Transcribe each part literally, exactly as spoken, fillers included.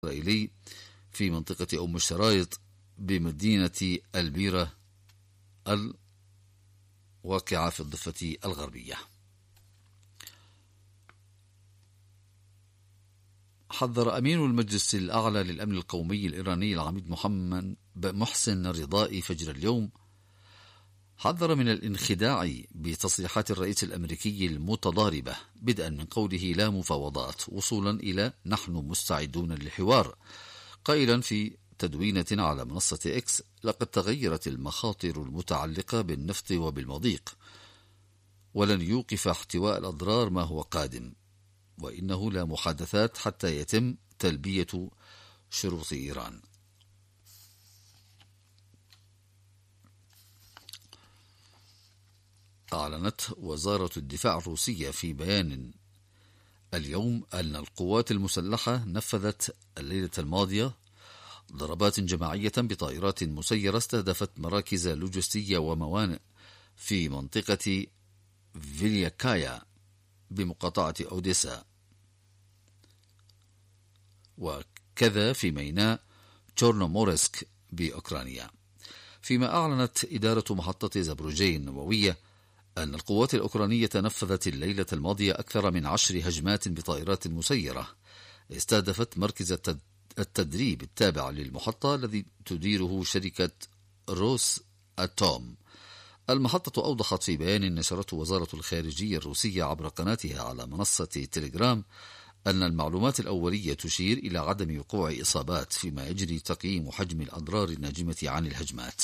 الإسرائيلي في منطقة أم الشرايط بمدينة البيرة الواقعة في الضفة الغربية. حذر أمين المجلس الأعلى للأمن القومي الإيراني العميد محمد محسن الرضائي فجر اليوم حذر من الانخداع بتصريحات الرئيس الأمريكي المتضاربة، بدءا من قوله لا مفاوضات وصولا إلى نحن مستعدون للحوار، قائلا في تدوينة على منصة إكس لقد تغيرت المخاطر المتعلقة بالنفط وبالمضيق، ولن يوقف احتواء الأضرار ما هو قادم، وإنه لا محادثات حتى يتم تلبية شروط إيران. أعلنت وزارة الدفاع الروسية في بيان اليوم أن القوات المسلحة نفذت الليلة الماضية ضربات جماعية بطائرات مسيرة استهدفت مراكز لوجستية وموانئ في منطقة فيلياكايا بمقاطعة أوديسا، وكذا في ميناء تشورنومورسك بأوكرانيا. فيما أعلنت إدارة محطة زابروجية النووية أن القوات الأوكرانية نفذت الليلة الماضية أكثر من عشر هجمات بطائرات مسيرة استهدفت مركز التدريب التابع للمحطة الذي تديره شركة روس أتوم. المحطة أوضحت في بيان نشرته وزارة الخارجية الروسية عبر قناتها على منصة تيليجرام أن المعلومات الأولية تشير إلى عدم وقوع إصابات، فيما يجري تقييم حجم الأضرار الناجمة عن الهجمات.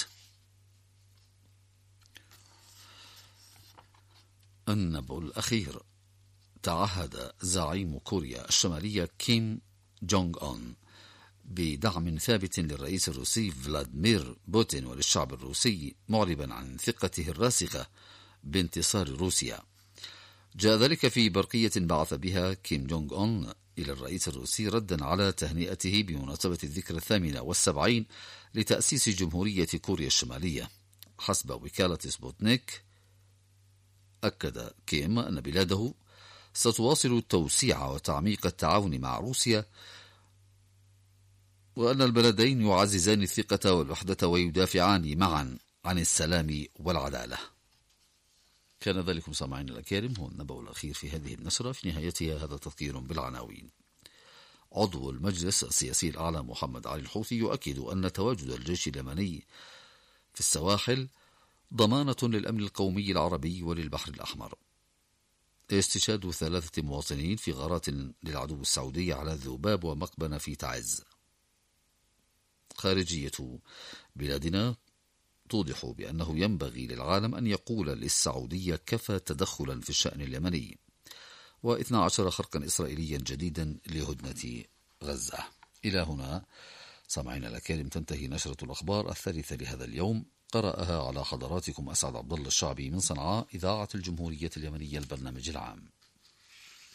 النبأ الأخير: تعهد زعيم كوريا الشمالية كيم جونغ أون بدعم ثابت للرئيس الروسي فلاديمير بوتين وللشعب الروسي، معربا عن ثقته الراسخة بانتصار روسيا. جاء ذلك في برقية بعث بها كيم جونغ أون إلى الرئيس الروسي ردا على تهنئته بمناسبة الذكرى الثامنة والسبعين لتأسيس جمهورية كوريا الشمالية. حسب وكالة سبوتنيك، أكد كيم أن بلاده ستواصل توسيع وتعميق التعاون مع روسيا، وأن البلدين يعززان الثقة والوحدة ويدافعان معا عن السلام والعدالة. كان ذلكم سامعين الأكارم هو النبأ الأخير في هذه النشرة. في نهايتها هذا تذكير بالعناوين. عضو المجلس السياسي الأعلى محمد علي الحوثي يؤكد أن تواجد الجيش اليمني في السواحل ضمانة للأمن القومي العربي وللبحر الأحمر. استشهاد ثلاثة مواطنين في غارات للعدو السعودي على ذوباب ومقبنة في تعز. خارجية بلادنا توضح بأنه ينبغي للعالم أن يقول للسعودية كفى تدخلا في الشأن اليمني. واثنى عشر خرقا إسرائيليا جديدا لهدنة غزة. إلى هنا سمعنا الأكارم تنتهي نشرة الأخبار الثالثة لهذا اليوم. قرأها على حضراتكم أسعد عبد الله الشعبي من صنعاء، إذاعة الجمهورية اليمنية، البرنامج العام.